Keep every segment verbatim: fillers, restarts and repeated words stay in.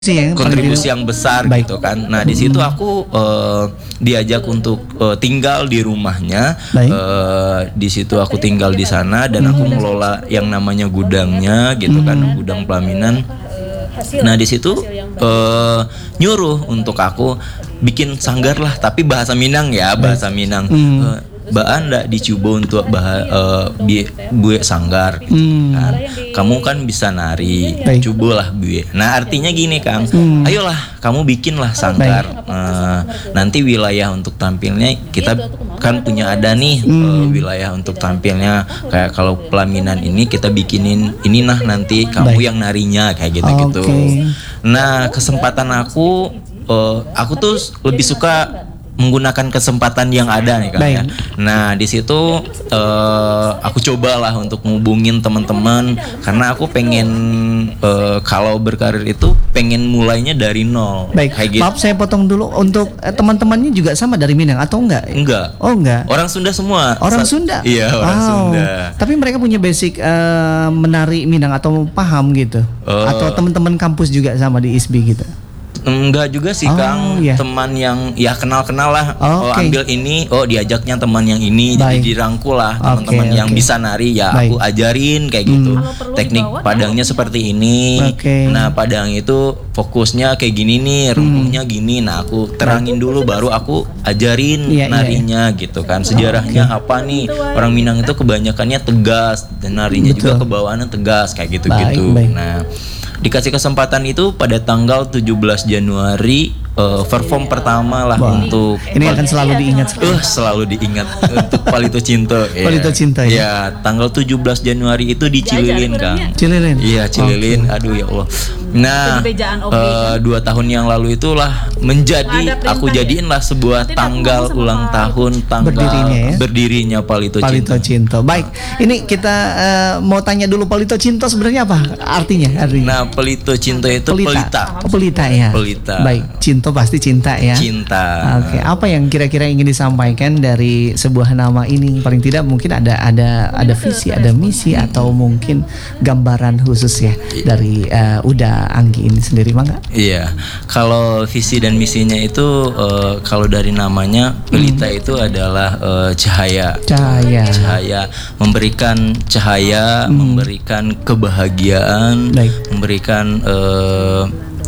Sih ya, kontribusi yang besar baik. gitu kan. Nah di situ aku uh, diajak untuk uh, tinggal di rumahnya. Uh, di situ aku tinggal di sana dan aku mengelola yang namanya gudangnya gitu kan, gudang pelaminan. Nah di situ uh, nyuruh untuk aku bikin sanggar lah, tapi bahasa Minang ya, bahasa Minang. Uh, Mbak Anda dicoba untuk bah uh, buat sanggar gitu hmm. kan. Kamu kan bisa nari, cobalah buat. Nah artinya gini Kang, hmm. ayolah kamu bikinlah sanggar. Uh, nanti wilayah untuk tampilnya kita kan punya ada nih hmm. uh, wilayah untuk tampilnya. Kayak kalau pelaminan ini kita bikinin ini nah nanti kamu Baik. yang narinya kayak gitu-gitu. Okay. Nah kesempatan aku, uh, aku tuh lebih suka menggunakan kesempatan yang ada nih Kang ya. Nah di situ uh, aku cobalah untuk ngubungin teman-teman karena aku pengen uh, kalau berkarir itu pengen mulainya dari nol. Baik. Kayak gitu. Maaf saya potong dulu, untuk eh, teman-temannya juga sama dari Minang atau enggak? Enggak. Oh enggak. Orang Sunda semua. Orang Sa- Sunda. Iya orang wow. Sunda. Tapi mereka punya basic uh, menari Minang atau paham gitu? Uh, atau teman-teman kampus juga sama di I S B gitu? Enggak juga sih oh, Kang, yeah. teman yang ya kenal-kenal lah, oh, okay. oh, ambil ini, oh diajaknya teman yang ini, Baik. jadi dirangkul lah teman-teman okay, yang okay. bisa nari ya Baik. aku ajarin kayak hmm. gitu, teknik dibawa, padangnya seperti ini, okay. nah padang itu fokusnya kayak gini nih, rumuhnya hmm. gini, nah aku terangin dulu baru aku ajarin yeah, narinya yeah. gitu kan, sejarahnya okay. apa nih, orang Minang itu kebanyakannya tegas dan narinya Betul. juga kebawaannya tegas kayak gitu-gitu, Baik, nah dikasih kesempatan itu pada tanggal tujuh belas Januari uh, perform pertama lah Wah. untuk ini akan selalu diingat uh, selalu diingat untuk Palito Cinta ya. Palito Cinta ya. ya tanggal tujuh belas Januari itu di Cililin Kang. Cililin. Iya Cililin. Okay. Aduh ya Allah. Nah uh, dua tahun yang lalu itulah menjadi aku jadiin lah sebuah tanggal ulang tahun tanggal berdirinya, ya? berdirinya Palito, Palito Cinta. Baik. Ini kita uh, mau tanya dulu Palito Cinta sebenarnya apa artinya? artinya? Nah Palito Cinta itu pelita. Pelita, oh, pelita ya. Pelita. Baik. Cinta pasti cinta ya. Cinta. Oke, okay. Apa yang kira-kira ingin disampaikan dari sebuah nama ini? Paling tidak mungkin ada ada ada visi, ada misi atau mungkin gambaran khusus ya dari uh, Uda Anggi ini sendiri, Bang? Iya. Kalau visi dan misinya itu uh, kalau dari namanya pelita hmm. itu adalah uh, cahaya. Cahaya. Cahaya memberikan cahaya, hmm. memberikan kebahagiaan, Baik. memberikan uh,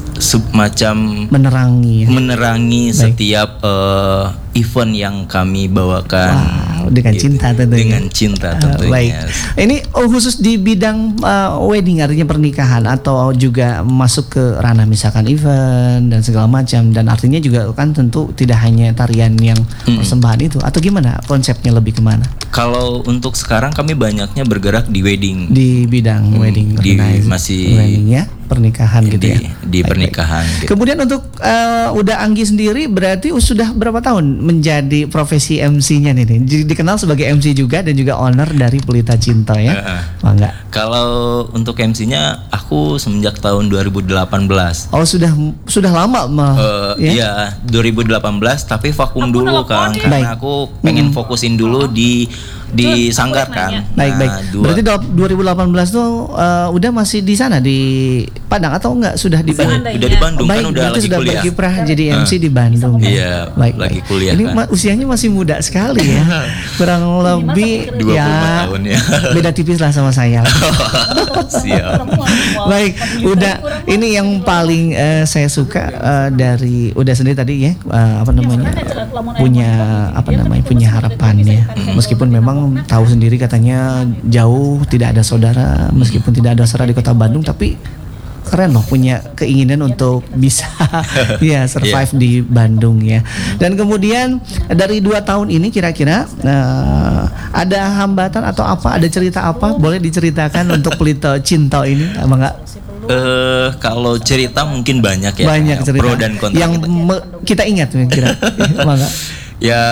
semacam menerangi menerangi Baik. setiap uh, event yang kami bawakan. Wow, dengan gitu. cinta tentunya. Dengan cinta tentunya. Uh, baik. Ini oh, khusus di bidang uh, wedding artinya pernikahan atau juga masuk ke ranah misalkan event dan segala macam, dan artinya juga kan tentu tidak hanya tarian yang mm. persembahan itu atau gimana konsepnya lebih kemana? Kalau untuk sekarang kami banyaknya bergerak di wedding. Di bidang hmm, wedding di masih wedding ya, pernikahan di, gitu ya. Di baik, pernikahan. Baik. Gitu. Kemudian untuk uh, Uda Anggi sendiri berarti sudah berapa tahun menjadi profesi M C-nya nih? Jadi dikenal sebagai M C juga dan juga owner dari Pelita Cinta ya. Uh, oh, enggak. Kalau untuk M C-nya aku semenjak tahun dua ribu delapan belas. Oh, sudah sudah lama mah. Uh, ya? Iya, dua ribu delapan belas tapi vakum aku dulu kan karena baik. aku pengen hmm. fokusin dulu di di sanggar kan. Baik, baik. Nah, berarti dua ribu delapan belas tuh uh, udah masih di sana di Padang atau enggak sudah di Bandung? Udah di Bandung baik, kan udah lagi sudah kuliah. berkiprah jadi M C uh, di Bandung. Iya, baik, lagi baik. kuliah. Ini kan. usianya masih muda sekali ya. Kurang lebih dua puluh ya, tahun ya. Beda tipis lah sama saya. Siap. Baik, udah ini yang paling uh, saya suka uh, dari udah sendiri tadi ya, uh, apa namanya? punya apa namanya? punya harapan ya. Hmm. Meskipun memang tahu sendiri katanya jauh tidak ada saudara, meskipun tidak ada saudara di kota Bandung, tapi keren loh punya keinginan untuk bisa ya survive yeah. di Bandung ya. Dan kemudian dari dua tahun ini kira-kira uh, ada hambatan atau apa, ada cerita apa boleh diceritakan untuk Pelita Cinta ini, apa enggak? Uh, kalau cerita mungkin banyak ya, banyak cerita pro dan kontra yang kita, me- kita ingat kira ya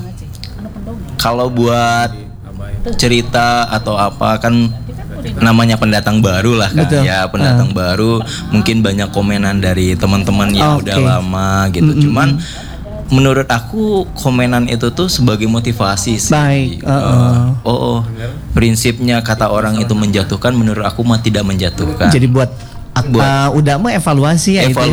kalau buat cerita atau apa kan namanya pendatang baru lah kan. Betul. Ya pendatang uh. baru mungkin banyak komenan dari teman-teman yang okay. udah lama gitu. Mm-hmm. Cuman menurut aku komenan itu tuh sebagai motivasi sih. Baik. Uh, uh. Oh, oh prinsipnya kata orang itu menjatuhkan, menurut aku mah tidak menjatuhkan. Jadi buat uh, udah mau evaluasi ya. Evaluasi.